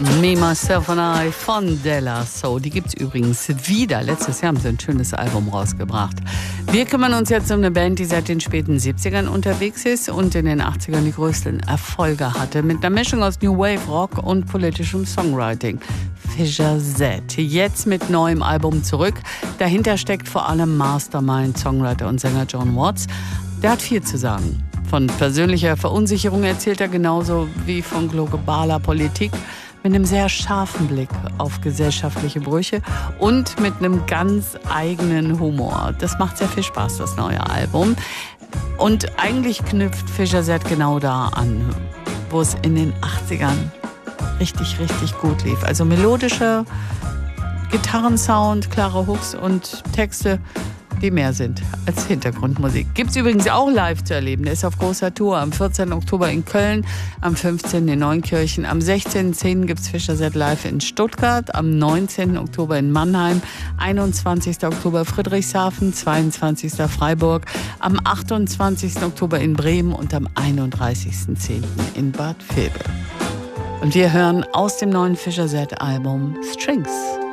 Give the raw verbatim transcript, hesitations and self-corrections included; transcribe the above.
Me, Myself and I von Della Soul. Die gibt's übrigens wieder. Letztes Jahr haben sie ein schönes Album rausgebracht. Wir kümmern uns jetzt um eine Band, die seit den späten siebzigern unterwegs ist und in den achtzigern die größten Erfolge hatte. Mit einer Mischung aus New Wave, Rock und politischem Songwriting. Fischer Z. Jetzt mit neuem Album zurück. Dahinter steckt vor allem Mastermind, Songwriter und Sänger John Watts. Der hat viel zu sagen. Von persönlicher Verunsicherung erzählt er genauso wie von globaler Politik, mit einem sehr scharfen Blick auf gesellschaftliche Brüche und mit einem ganz eigenen Humor. Das macht sehr viel Spaß, das neue Album. Und eigentlich knüpft Fischer Z genau da an, wo es in den achtzigern richtig, richtig gut lief. Also melodischer Gitarrensound, klare Hooks und Texte, die mehr sind als Hintergrundmusik. Gibt's übrigens auch live zu erleben. Der ist auf großer Tour. Am vierzehnten Oktober in Köln, am fünfzehnten in Neunkirchen, am sechzehnten zehnten gibt's Fischer Z live in Stuttgart, am neunzehnten Oktober in Mannheim, einundzwanzigsten Oktober Friedrichshafen, zweiundzwanzigsten Freiburg, am achtundzwanzigsten Oktober in Bremen und am einunddreißigsten zehnten in Bad Vilbel. Und wir hören aus dem neuen Fischer Z Album Strings.